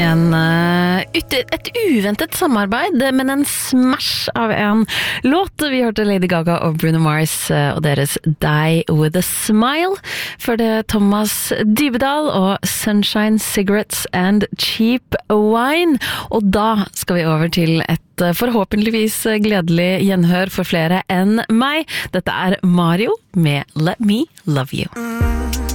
Et uventet samarbeid, men en smash av en låt. Vi hørte Lady Gaga og Bruno Mars og deres Die With A Smile. For det Thomas Dybedal og Sunshine Cigarettes and Cheap Wine. Og da skal vi over til et forhåpentligvis gledelig gjenhør for flere enn meg. Dette Mario med Let Me Love You.